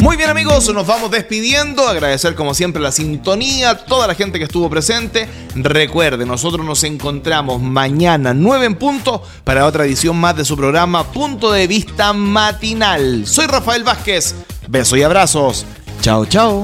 Muy bien, amigos, nos vamos despidiendo. Agradecer como siempre la sintonía, toda la gente que estuvo presente. Recuerde, nosotros nos encontramos mañana 9 en punto para otra edición más de su programa Punto de Vista Matinal. Soy Rafael Vázquez. Besos y abrazos. Chao, chao.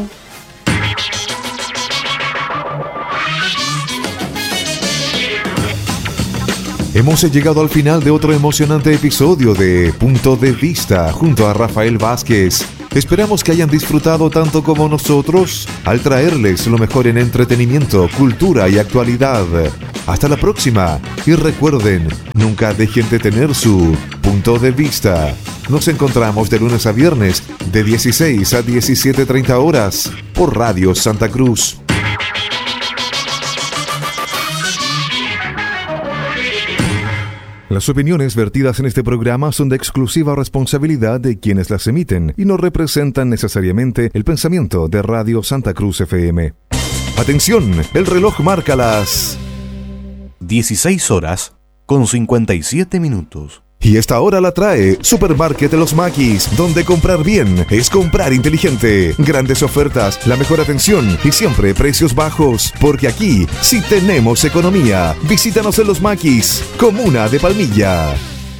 Hemos llegado al final de otro emocionante episodio de Punto de Vista junto a Rafael Vázquez. Esperamos que hayan disfrutado tanto como nosotros al traerles lo mejor en entretenimiento, cultura y actualidad. Hasta la próxima y recuerden, nunca dejen de tener su punto de vista. Nos encontramos de lunes a viernes de 16 a 17:30 horas por Radio Santa Cruz. Las opiniones vertidas en este programa son de exclusiva responsabilidad de quienes las emiten y no representan necesariamente el pensamiento de Radio Santa Cruz FM. Atención, el reloj marca las 16:57. Y esta hora la trae Supermarket de los Maquis, donde comprar bien es comprar inteligente. Grandes ofertas, la mejor atención y siempre precios bajos. Porque aquí sí tenemos economía. Visítanos en los Maquis, comuna de Palmilla.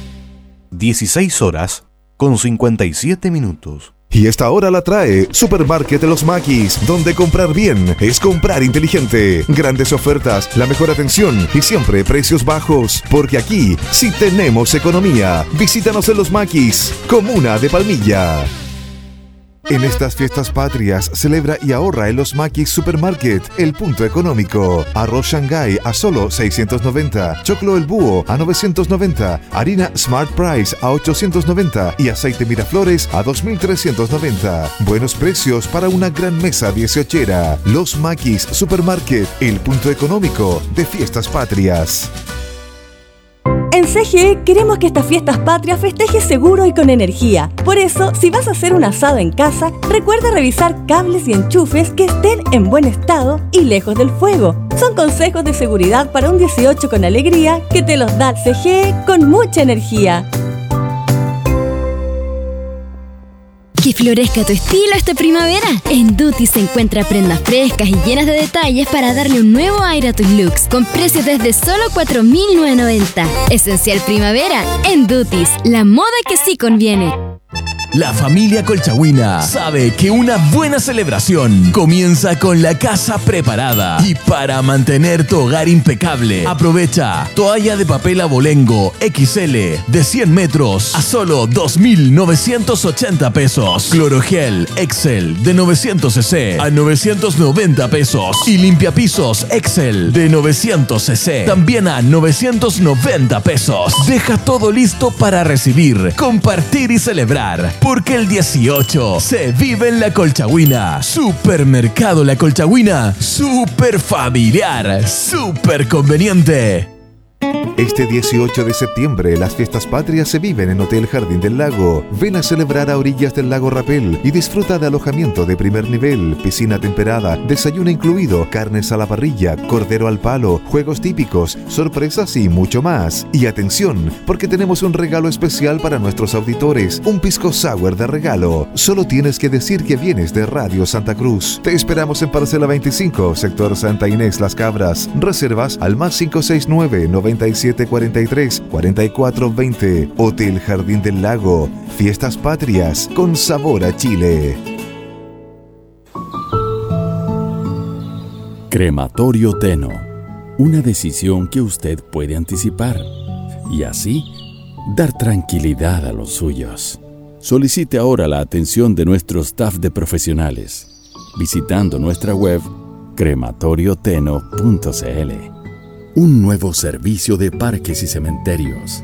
16:57. Y esta hora la trae Supermarket de los Maquis, donde comprar bien es comprar inteligente. Grandes ofertas, la mejor atención y siempre precios bajos. Porque aquí sí tenemos economía. Visítanos en los Maquis, comuna de Palmilla. En estas fiestas patrias, celebra y ahorra en los Maquis Supermarket, el punto económico. Arroz Shanghai a solo 690, choclo El Búho a 990, harina Smart Price a 890 y aceite Miraflores a 2.390. Buenos precios para una gran mesa 18era. Los Maquis Supermarket, el punto económico de fiestas patrias. En CGE queremos que estas fiestas patrias festejes seguro y con energía. Por eso, si vas a hacer un asado en casa, recuerda revisar cables y enchufes que estén en buen estado y lejos del fuego. Son consejos de seguridad para un 18 con alegría que te los da CGE con mucha energía. Que florezca tu estilo esta primavera. En Duty se encuentra prendas frescas y llenas de detalles para darle un nuevo aire a tus looks, con precios desde solo 4.990. Esencial primavera en Duty's, la moda que sí conviene. La familia Colchagüina sabe que una buena celebración comienza con la casa preparada. Y para mantener tu hogar impecable, aprovecha toalla de papel abolengo XL de 100 metros a solo 2.980 pesos. Clorogel Excel de 900 cc a 990 pesos. Y limpiapisos Excel de 900 cc también a 990 pesos. Deja todo listo para recibir, compartir y celebrar. Porque el 18 se vive en La Colchagüina. Supermercado La Colchagüina. Super familiar. Super conveniente. Este 18 de septiembre, las fiestas patrias se viven en Hotel Jardín del Lago. Ven a celebrar a orillas del lago Rapel y disfruta de alojamiento de primer nivel, piscina temperada, desayuno incluido, carnes a la parrilla, cordero al palo, juegos típicos, sorpresas y mucho más. Y atención, porque tenemos un regalo especial para nuestros auditores, un pisco sour de regalo. Solo tienes que decir que vienes de Radio Santa Cruz. Te esperamos en Parcela 25, sector Santa Inés Las Cabras. Reservas al más 569-9743-4420. Hotel Jardín del Lago. Fiestas patrias con sabor a Chile. Crematorio Teno. Una decisión que usted puede anticipar y así dar tranquilidad a los suyos. Solicite ahora la atención de nuestro staff de profesionales visitando nuestra web crematorioteno.cl. Un nuevo servicio de parques y cementerios.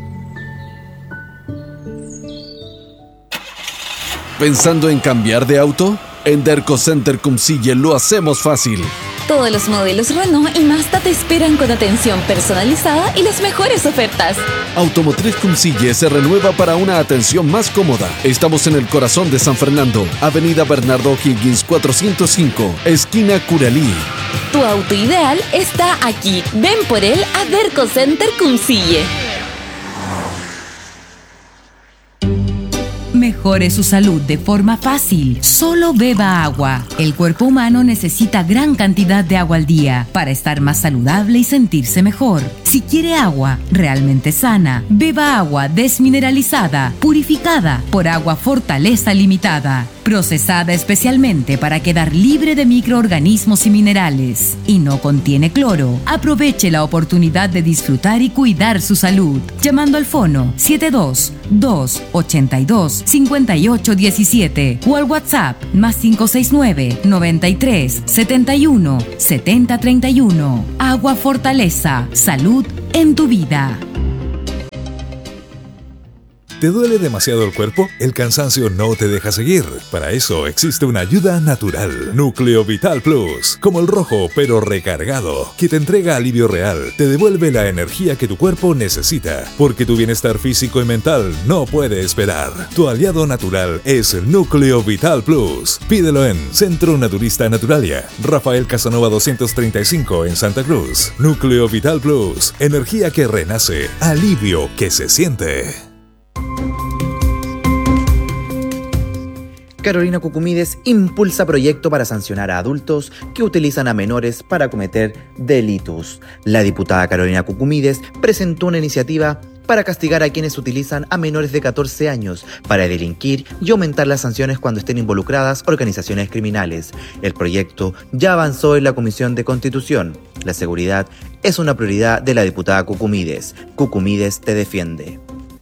¿Pensando en cambiar de auto? En Derco Center Cumcille lo hacemos fácil. Todos los modelos Renault y Mazda te esperan con atención personalizada y las mejores ofertas. Automotriz Cumcille se renueva para una atención más cómoda. Estamos en el corazón de San Fernando, Avenida Bernardo O'Higgins 405, esquina Curalí. Tu auto ideal está aquí. Ven por él a Derco Center Cumcille. Mejor Mejore su salud de forma fácil. Solo beba agua. El cuerpo humano necesita gran cantidad de agua al día para estar más saludable y sentirse mejor. Si quiere agua realmente sana, beba agua desmineralizada, purificada por Agua Fortaleza Limitada, procesada especialmente para quedar libre de microorganismos y minerales, y no contiene cloro. Aproveche la oportunidad de disfrutar y cuidar su salud, llamando al fono 72-282-5817 o al WhatsApp +569 93 71 70 31. Agua Fortaleza, salud en tu vida. ¿Te duele demasiado el cuerpo? ¿El cansancio no te deja seguir? Para eso existe una ayuda natural. Núcleo Vital Plus, como el rojo pero recargado, que te entrega alivio real, te devuelve la energía que tu cuerpo necesita, porque tu bienestar físico y mental no puede esperar. Tu aliado natural es Núcleo Vital Plus. Pídelo en Centro Naturista Naturalia, Rafael Casanova 235 en Santa Cruz. Núcleo Vital Plus, energía que renace, alivio que se siente. Carolina Cucumides impulsa proyecto para sancionar a adultos que utilizan a menores para cometer delitos. La diputada Carolina Cucumides presentó una iniciativa para castigar a quienes utilizan a menores de 14 años para delinquir y aumentar las sanciones cuando estén involucradas organizaciones criminales. El proyecto ya avanzó en la Comisión de Constitución. La seguridad es una prioridad de la diputada Cucumides. Cucumides te defiende.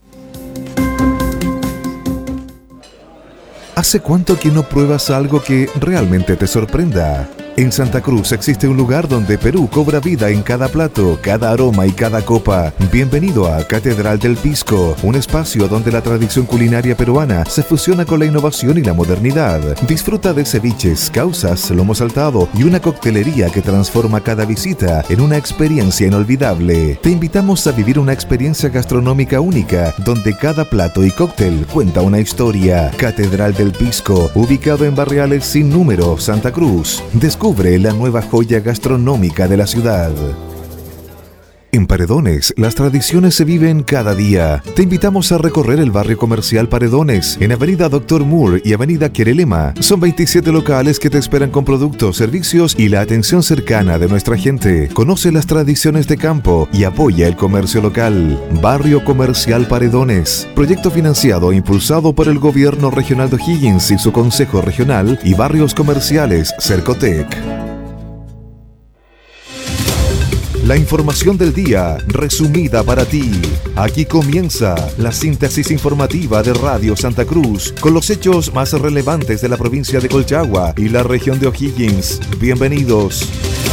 ¿Hace cuánto que no pruebas algo que realmente te sorprenda? En Santa Cruz existe un lugar donde Perú cobra vida en cada plato, cada aroma y cada copa. Bienvenido a Catedral del Pisco, un espacio donde la tradición culinaria peruana se fusiona con la innovación y la modernidad. Disfruta de ceviches, causas, lomo saltado y una coctelería que transforma cada visita en una experiencia inolvidable. Te invitamos a vivir una experiencia gastronómica única, donde cada plato y cóctel cuenta una historia. Catedral del Pisco, ubicado en Barriales Sin Número, Santa Cruz. Descubre la nueva joya gastronómica de la ciudad. En Paredones, las tradiciones se viven cada día. Te invitamos a recorrer el barrio comercial Paredones, en Avenida Dr. Moore y Avenida Querelema. Son 27 locales que te esperan con productos, servicios y la atención cercana de nuestra gente. Conoce las tradiciones de campo y apoya el comercio local. Barrio Comercial Paredones. Proyecto financiado e impulsado por el Gobierno Regional de O'Higgins y su Consejo Regional y Barrios Comerciales Cercotec. La información del día, resumida para ti. Aquí comienza la síntesis informativa de Radio Santa Cruz, con los hechos más relevantes de la provincia de Colchagua y la región de O'Higgins. Bienvenidos.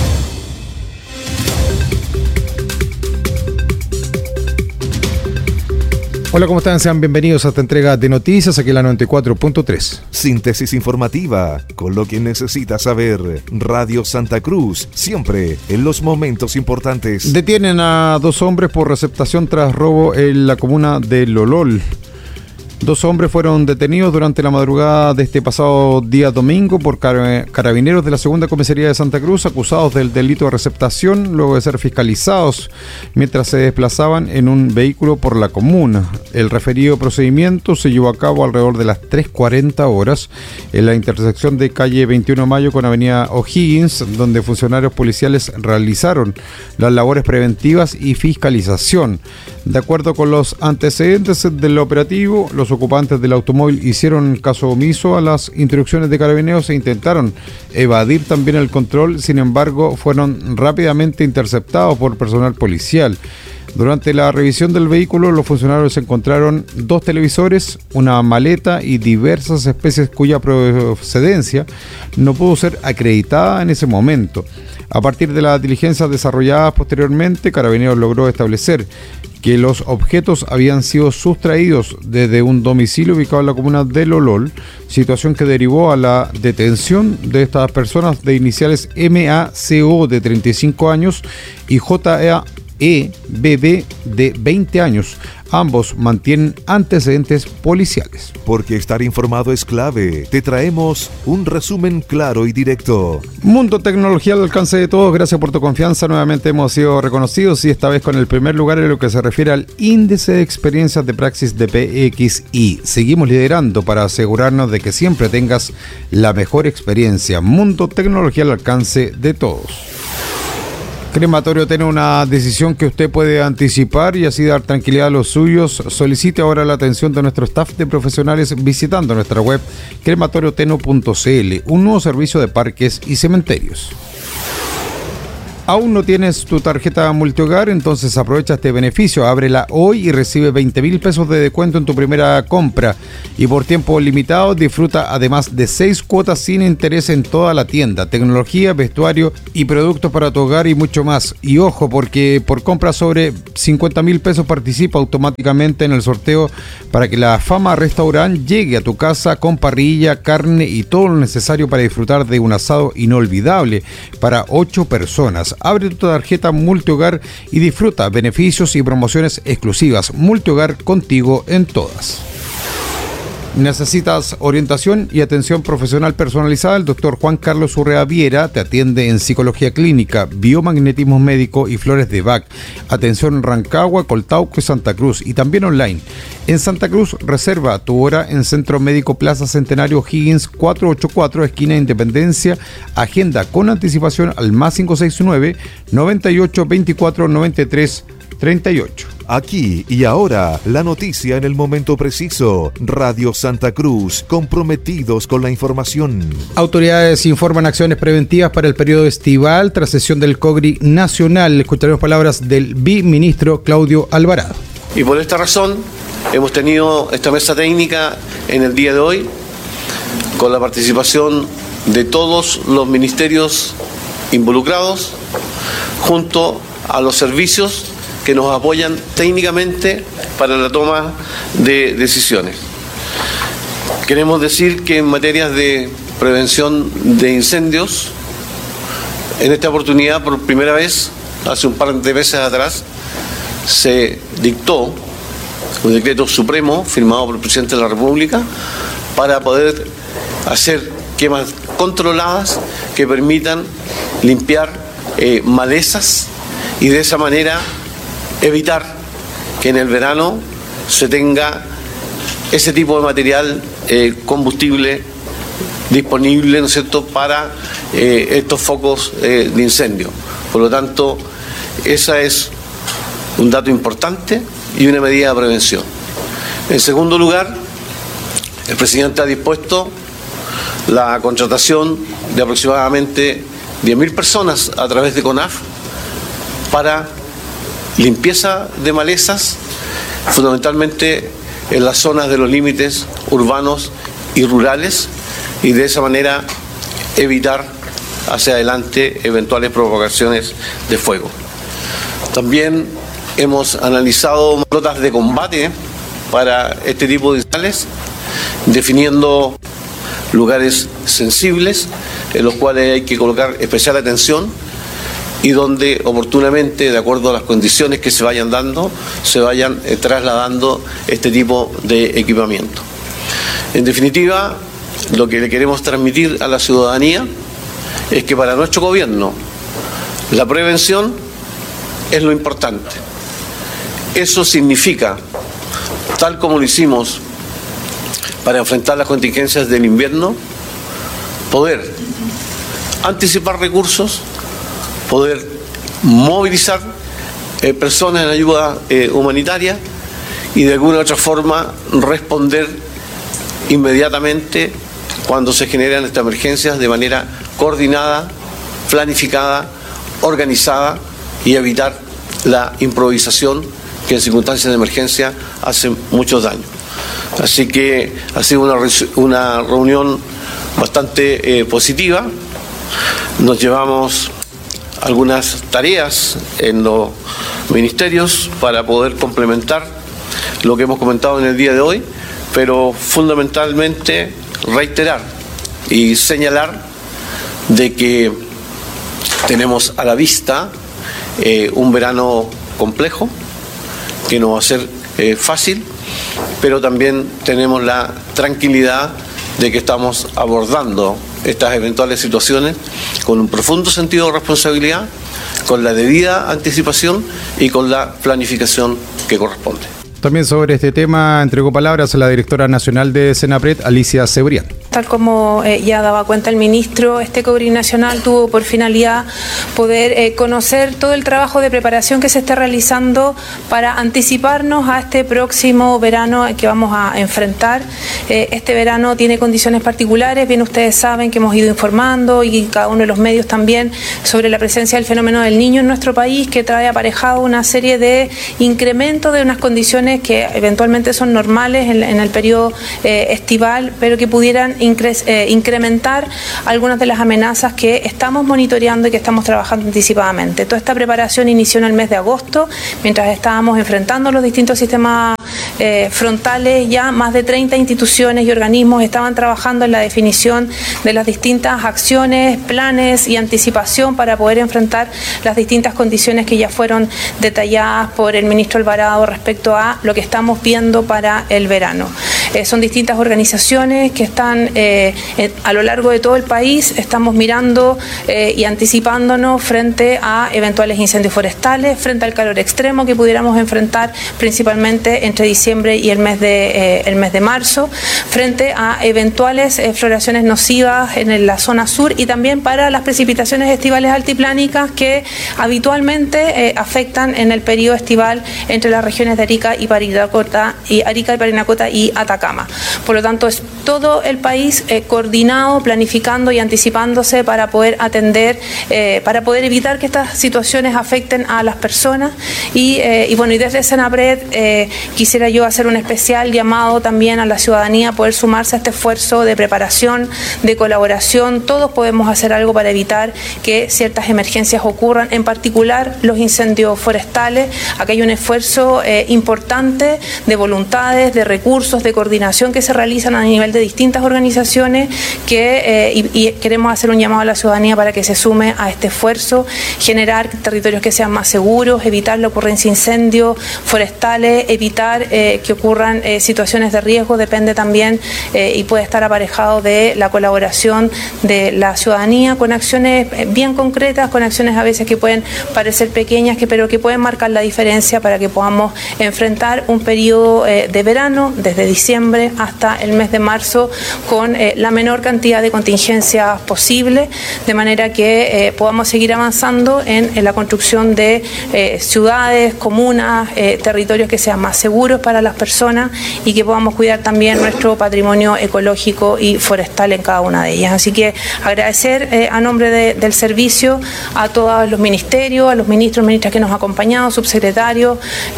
Hola, ¿cómo están? Sean bienvenidos a esta entrega de noticias aquí en la 94.3. Síntesis informativa, con lo que necesitas saber. Radio Santa Cruz, siempre en los momentos importantes. Detienen a 2 hombres por receptación tras robo en la comuna de Lolol. 2 hombres fueron detenidos durante la madrugada de este pasado día domingo por carabineros de la segunda comisaría de Santa Cruz, acusados del delito de receptación luego de ser fiscalizados mientras se desplazaban en un vehículo por la comuna. El referido procedimiento se llevó a cabo alrededor de las 3:40 horas en la intersección de calle 21 de Mayo con avenida O'Higgins, donde funcionarios policiales realizaron las labores preventivas y fiscalización. De acuerdo con los antecedentes del operativo, los ocupantes del automóvil hicieron caso omiso a las instrucciones de carabineros e intentaron evadir también el control. Sin embargo, fueron rápidamente interceptados por personal policial. Durante la revisión del vehículo, los funcionarios encontraron 2 televisores, una maleta y diversas especies cuya procedencia no pudo ser acreditada en ese momento. A partir de las diligencias desarrolladas posteriormente, Carabineros logró establecer que los objetos habían sido sustraídos desde un domicilio ubicado en la comuna de Lolol, situación que derivó a la detención de estas personas de iniciales MACO de 35 años y JEBB de 20 años, Ambos mantienen antecedentes policiales. Porque estar informado es clave. Te traemos un resumen claro y directo. Mundo Tecnología al alcance de todos. Gracias por tu confianza. Nuevamente hemos sido reconocidos y esta vez con el primer lugar en lo que se refiere al índice de experiencias de Praxis de PXI. Seguimos liderando para asegurarnos de que siempre tengas la mejor experiencia. Mundo Tecnología al alcance de todos. Crematorio tiene una decisión que usted puede anticipar y así dar tranquilidad a los suyos. Solicite ahora la atención de nuestro staff de profesionales visitando nuestra web crematorioteno.cl, un nuevo servicio de parques y cementerios. ¿Aún no tienes tu tarjeta multihogar? Entonces aprovecha este beneficio, ábrela hoy y recibe 20,000 pesos de descuento en tu primera compra. Y por tiempo limitado disfruta además de 6 cuotas sin interés en toda la tienda, tecnología, vestuario y productos para tu hogar y mucho más. Y ojo, porque por compra sobre 50,000 pesos participa automáticamente en el sorteo para que la Fama Restaurant llegue a tu casa con parrilla, carne y todo lo necesario para disfrutar de un asado inolvidable para 8 personas. Abre tu tarjeta Multihogar y disfruta beneficios y promociones exclusivas. Multihogar, contigo en todas. ¿Necesitas orientación y atención profesional personalizada? El doctor Juan Carlos Urrea Viera te atiende en psicología clínica, biomagnetismo médico y flores de Bach. Atención en Rancagua, Coltauco y Santa Cruz y también online. En Santa Cruz reserva tu hora en Centro Médico Plaza Centenario Higgins 484, esquina Independencia. Agenda con anticipación al más 569 98 24 93 38. Aquí y ahora, la noticia en el momento preciso. Radio Santa Cruz, comprometidos con la información. Autoridades informan acciones preventivas para el periodo estival tras sesión del COGRI Nacional. Escucharemos palabras del viceministro Claudio Alvarado. Y por esta razón hemos tenido esta mesa técnica en el día de hoy con la participación de todos los ministerios involucrados junto a los servicios que nos apoyan técnicamente para la toma de decisiones. Queremos decir que en materias de prevención de incendios, en esta oportunidad, por primera vez, hace un par de meses atrás, se dictó un decreto supremo firmado por el presidente de la República para poder hacer quemas controladas que permitan limpiar malezas y de esa manera evitar que en el verano se tenga ese tipo de material combustible disponible, ¿no es cierto?, para estos focos de incendio. Por lo tanto, esa es un dato importante y una medida de prevención. En segundo lugar, el presidente ha dispuesto la contratación de aproximadamente 10.000 personas a través de CONAF para limpieza de malezas, fundamentalmente en las zonas de los límites urbanos y rurales, y de esa manera evitar hacia adelante eventuales provocaciones de fuego. También hemos analizado flotas de combate para este tipo de instales, definiendo lugares sensibles en los cuales hay que colocar especial atención y donde oportunamente, de acuerdo a las condiciones que se vayan dando, se vayan trasladando este tipo de equipamiento. En definitiva, lo que le queremos transmitir a la ciudadanía es que para nuestro gobierno la prevención es lo importante. Eso significa, tal como lo hicimos para enfrentar las contingencias del invierno, poder anticipar recursos, poder movilizar personas en ayuda humanitaria y de alguna u otra forma responder inmediatamente cuando se generan estas emergencias de manera coordinada, planificada, organizada y evitar la improvisación que en circunstancias de emergencia hace muchos daños. Así que ha sido una reunión bastante positiva. Nos llevamos algunas tareas en los ministerios para poder complementar lo que hemos comentado en el día de hoy, pero fundamentalmente reiterar y señalar de que tenemos a la vista un verano complejo que nos va a ser fácil, pero también tenemos la tranquilidad de que estamos abordando estas eventuales situaciones con un profundo sentido de responsabilidad, con la debida anticipación y con la planificación que corresponde. También sobre este tema entregó palabras a la directora nacional de Senapred, Alicia Cebrián. Tal como ya daba cuenta el ministro, este COBRIN nacional tuvo por finalidad poder conocer todo el trabajo de preparación que se está realizando para anticiparnos a este próximo verano que vamos a enfrentar. Este verano tiene condiciones particulares, bien ustedes saben que hemos ido informando y cada uno de los medios también sobre la presencia del fenómeno del Niño en nuestro país, que trae aparejado una serie de incrementos de unas condiciones que eventualmente son normales en el periodo estival, pero que pudieran incrementar algunas de las amenazas que estamos monitoreando y que estamos trabajando anticipadamente. Toda esta preparación inició en el mes de agosto, mientras estábamos enfrentando los distintos sistemas frontales. Ya más de 30 instituciones y organismos estaban trabajando en la definición de las distintas acciones, planes y anticipación para poder enfrentar las distintas condiciones que ya fueron detalladas por el ministro Alvarado respecto a lo que estamos viendo para el verano. Son distintas organizaciones que están a lo largo de todo el país. Estamos mirando y anticipándonos frente a eventuales incendios forestales, frente al calor extremo que pudiéramos enfrentar principalmente entre diciembre y el mes de marzo, frente a eventuales floraciones nocivas en la zona sur y también para las precipitaciones estivales altiplánicas que habitualmente afectan en el periodo estival entre las regiones de Arica y Parinacota y Atacama. Por lo tanto, es todo el país coordinado, planificando y anticipándose para poder atender, para poder evitar que estas situaciones afecten a las personas. Y desde Senapred quisiera yo hacer un especial llamado también a la ciudadanía a poder sumarse a este esfuerzo de preparación, de colaboración. Todos podemos hacer algo para evitar que ciertas emergencias ocurran, en particular los incendios forestales. Acá hay un esfuerzo importante de voluntades, de recursos, de coordinación que se realizan a nivel de distintas organizaciones y queremos hacer un llamado a la ciudadanía para que se sume a este esfuerzo, generar territorios que sean más seguros, evitar la ocurrencia de incendios forestales, evitar que ocurran situaciones de riesgo. Depende también y puede estar aparejado de la colaboración de la ciudadanía con acciones bien concretas, con acciones a veces que pueden parecer pequeñas, pero que pueden marcar la diferencia para que podamos enfrentar un periodo de verano desde diciembre hasta el mes de marzo con la menor cantidad de contingencias posible, de manera que podamos seguir avanzando en la construcción de ciudades, comunas, territorios que sean más seguros para las personas y que podamos cuidar también nuestro patrimonio ecológico y forestal en cada una de ellas. Así que agradecer a nombre del servicio a todos los ministerios, a los ministros, ministras que nos han acompañado, subsecretarios,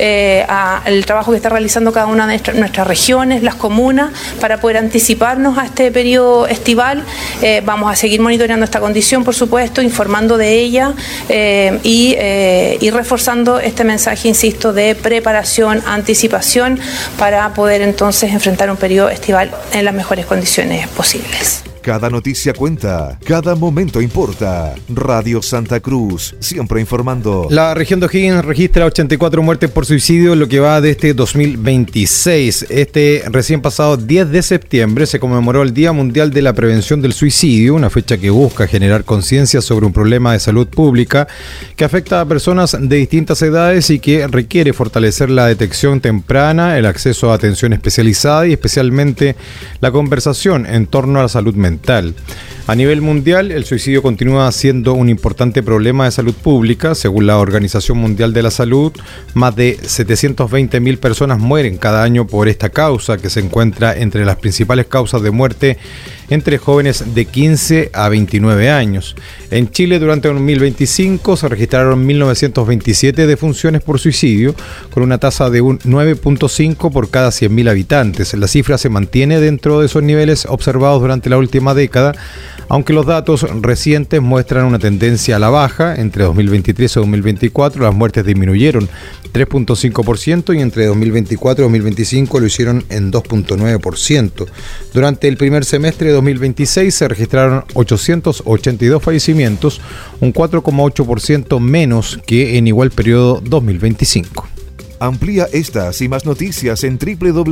al trabajo que está realizando cada una de nuestras regiones, las comunas, para poder anticiparnos a este periodo estival. Vamos a seguir monitoreando esta condición, por supuesto, informando de ella y reforzando este mensaje, insisto, de preparación, anticipación, para poder entonces enfrentar un periodo estival en las mejores condiciones posibles. Cada noticia cuenta, cada momento importa. Radio Santa Cruz, siempre informando. La región de O'Higgins registra 84 muertes por suicidio en lo que va de este 2026. Este recién pasado 10 de septiembre se conmemoró el Día Mundial de la Prevención del Suicidio, una fecha que busca generar conciencia sobre un problema de salud pública que afecta a personas de distintas edades y que requiere fortalecer la detección temprana, el acceso a atención especializada y especialmente la conversación en torno a la salud mental. A nivel mundial, el suicidio continúa siendo un importante problema de salud pública. Según la Organización Mundial de la Salud, más de 720.000 personas mueren cada año por esta causa, que se encuentra entre las principales causas de muerte entre jóvenes de 15 a 29 años. En Chile, durante el 2025, se registraron 1.927 defunciones por suicidio, con una tasa de un 9.5 por cada 100.000 habitantes. La cifra se mantiene dentro de esos niveles observados durante la última década, aunque los datos recientes muestran una tendencia a la baja. Entre 2023 y 2024 las muertes disminuyeron 3.5% y entre 2024 y 2025 lo hicieron en 2.9%. Durante el primer semestre de 2026 se registraron 882 fallecimientos, un 4.8% menos que en igual periodo 2025. Amplía estas y más noticias en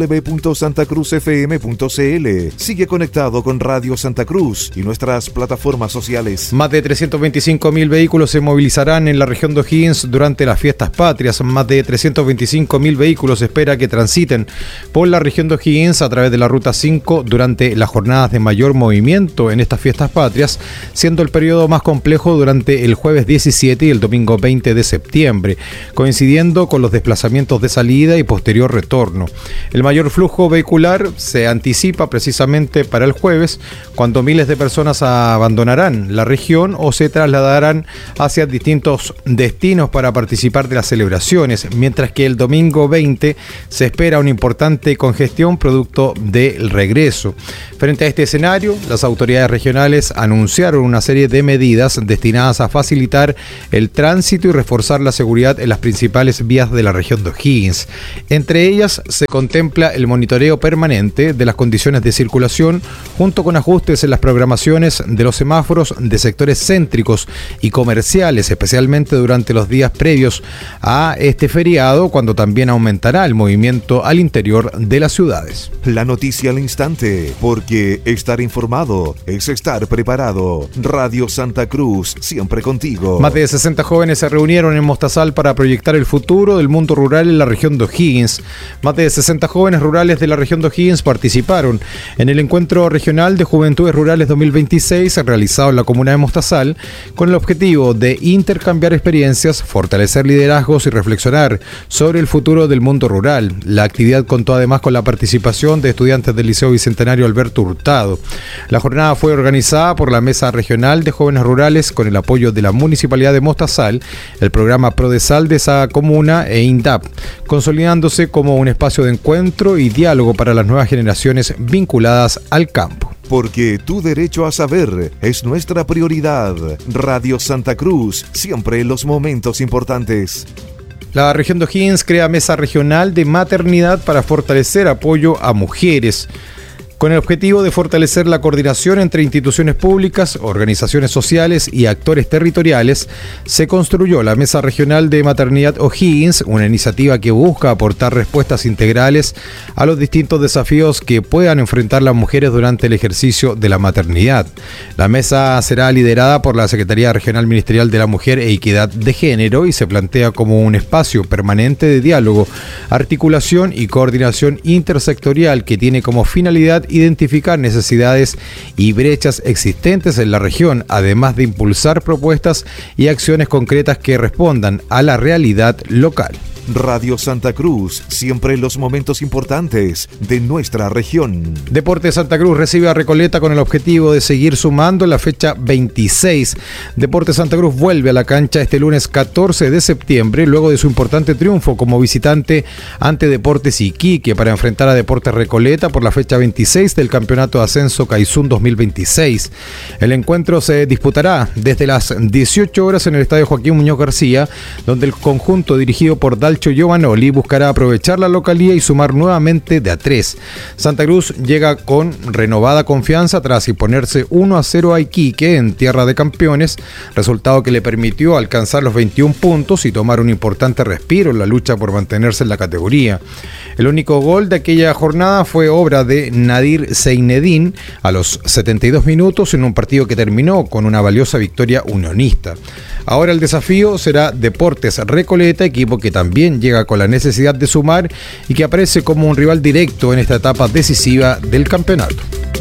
www.santacruzfm.cl. Sigue conectado con Radio Santa Cruz y nuestras plataformas sociales. Más de 325.000 vehículos se movilizarán en la región de O'Higgins durante las fiestas patrias. Más de 325.000 vehículos se espera que transiten por la región de O'Higgins a través de la Ruta 5 durante las jornadas de mayor movimiento en estas fiestas patrias, siendo el periodo más complejo durante el jueves 17 y el domingo 20 de septiembre, coincidiendo con los desplazamientos de salida y posterior retorno. El mayor flujo vehicular se anticipa precisamente para el jueves, cuando miles de personas abandonarán la región o se trasladarán hacia distintos destinos para participar de las celebraciones, mientras que el domingo 20 se espera una importante congestión producto del regreso. Frente a este escenario, las autoridades regionales anunciaron una serie de medidas destinadas a facilitar el tránsito y reforzar la seguridad en las principales vías de la región de O'Higgins. Entre ellas se contempla el monitoreo permanente de las condiciones de circulación, junto con ajustes en las programaciones de los semáforos de sectores céntricos y comerciales, especialmente durante los días previos a este feriado, cuando también aumentará el movimiento al interior de las ciudades. La noticia al instante, porque estar informado es estar preparado. Radio Santa Cruz, siempre contigo. Más de 60 jóvenes se reunieron en Mostazal para proyectar el futuro del mundo rural en la región de O'Higgins. Más de 60 jóvenes rurales de la región de O'Higgins participaron en el Encuentro Regional de Juventudes Rurales 2026 realizado en la comuna de Mostazal, con el objetivo de intercambiar experiencias, fortalecer liderazgos y reflexionar sobre el futuro del mundo rural. La actividad contó además con la participación de estudiantes del Liceo Bicentenario Alberto Hurtado. La jornada fue organizada por la Mesa Regional de Jóvenes Rurales con el apoyo de la Municipalidad de Mostazal, el programa Prodesal de esa comuna e INDAP, consolidándose como un espacio de encuentro y diálogo para las nuevas generaciones vinculadas al campo. Porque tu derecho a saber es nuestra prioridad. Radio Santa Cruz, siempre en los momentos importantes. La región de O'Higgins crea mesa regional de maternidad para fortalecer apoyo a mujeres, con el objetivo de fortalecer la coordinación entre instituciones públicas, organizaciones sociales y actores territoriales. Se construyó la Mesa Regional de Maternidad O'Higgins, una iniciativa que busca aportar respuestas integrales a los distintos desafíos que puedan enfrentar las mujeres durante el ejercicio de la maternidad. La mesa será liderada por la Secretaría Regional Ministerial de la Mujer e Equidad de Género y se plantea como un espacio permanente de diálogo, articulación y coordinación intersectorial que tiene como finalidad identificar necesidades y brechas existentes en la región, además de impulsar propuestas y acciones concretas que respondan a la realidad local. Radio Santa Cruz, siempre en los momentos importantes de nuestra región. Deportes Santa Cruz recibe a Recoleta con el objetivo de seguir sumando en la fecha 26. Deportes Santa Cruz vuelve a la cancha este lunes 14 de septiembre, luego de su importante triunfo como visitante ante Deportes Iquique para enfrentar a Deportes Recoleta por la fecha 26 del Campeonato de Ascenso Caizún 2026. El encuentro se disputará desde las 18 horas en el Estadio Joaquín Muñoz García, donde el conjunto dirigido por Dalcho Giovanoli buscará aprovechar la localía y sumar nuevamente de a 3. Santa Cruz llega con renovada confianza tras imponerse 1-0 a Iquique en tierra de campeones, resultado que le permitió alcanzar los 21 puntos y tomar un importante respiro en la lucha por mantenerse en la categoría. El único gol de aquella jornada fue obra de Nadir Zeinedine a los 72 minutos en un partido que terminó con una valiosa victoria unionista. Ahora el desafío será Deportes Recoleta, equipo que también llega con la necesidad de sumar y que aparece como un rival directo en esta etapa decisiva del campeonato.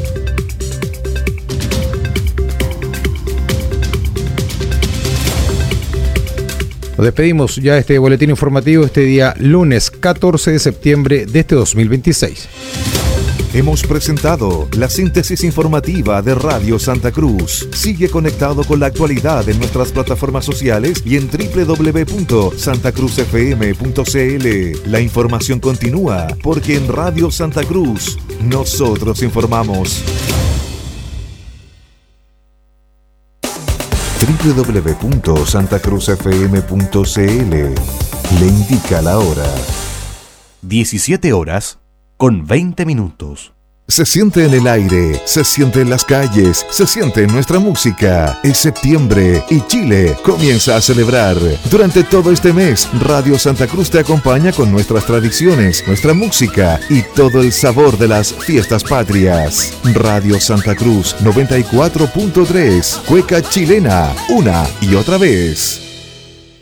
Nos despedimos ya de este boletín informativo este día lunes 14 de septiembre de este 2026. Hemos presentado la síntesis informativa de Radio Santa Cruz. Sigue conectado con la actualidad en nuestras plataformas sociales y en www.santacruzfm.cl. La información continúa porque en Radio Santa Cruz nosotros informamos. www.santacruzfm.cl le indica la hora. 17 horas con 20 minutos. Se siente en el aire, se siente en las calles, se siente en nuestra música. Es septiembre y Chile comienza a celebrar. Durante todo este mes, Radio Santa Cruz te acompaña con nuestras tradiciones, nuestra música y todo el sabor de las fiestas patrias. Radio Santa Cruz 94.3, cueca chilena, una y otra vez.